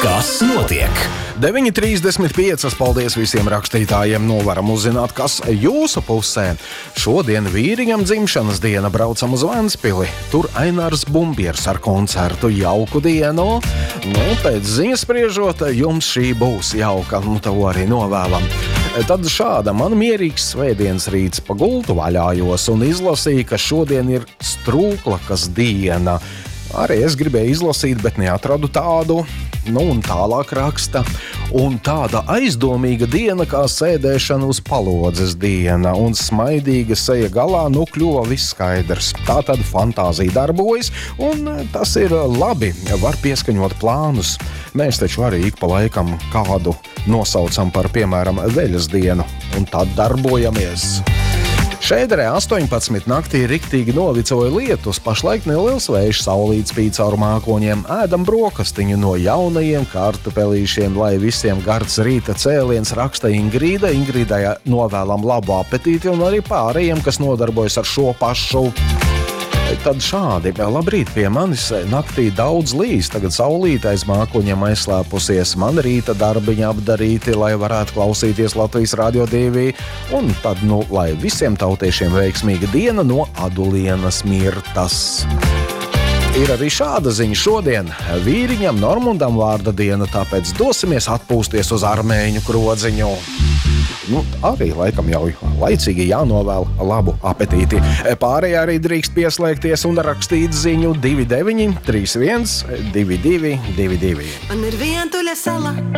Kas notiek? 9:35. Paldies visiem rakstītājiem. Nu varam uzzināt, kas jūsu pusē. Šodien vīriņam dzimšanas diena, braucam uz Ventspili. Tur Ainārs Bumbiers ar koncertu. Jauku dienu. Pēc ziņas spriežot, jums šī būs jauka. To arī novēlam. Tad šāda man mierīgs svētdienas rīts pa gultu vaļājos un izlasīju, ka šodien ir strūklakas diena. Arī es gribēju izlasīt, bet neatradu tādu. Un tālāk raksta. Un tāda aizdomīga diena kā sēdēšana uz palodzes diena un smaidīga seja galā, kļuva viss skaidrs. Tā tad fantāzija darbojas, un tas ir labi, var pieskaņot plānus. Mēs taču arī ik pa laikam kādu nosaucam par, piemēram, veļas dienu, un tad darbojamies. Šeidrē 18 naktī riktīgi novicoja lietus, pašlaik neliels vējš, saulīt spīd caur mākoņiem, ēdam brokastiņu no jaunajiem kartupelīšiem, lai visiem gards rīta cēliens, raksta Ingrīda. Ingrīdai novēlam labu apetīti un arī pārējiem, kas nodarbojas ar šo pašu. Tad šādi, labrīt, pie manis naktī daudz līs, tagad saulīte aiz mākoņiem aizslēpusies, man rīta darbiņa apdarīti, lai varētu klausīties Latvijas Radio 2, un tad, lai visiem tautiešiem veiksmīga diena no Adulienas Mirtas. Ir arī šāda ziņa šodien. Vīriņam Normundam vārda diena, tāpēc dosimies atpūsties uz armēņu krodziņu. Arī laikam jau laicīgi jānovēl labu apetīti. Pārējā arī drīkst pieslēgties un rakstīt ziņu 29 31 22 22. Man ir vientuļa sala.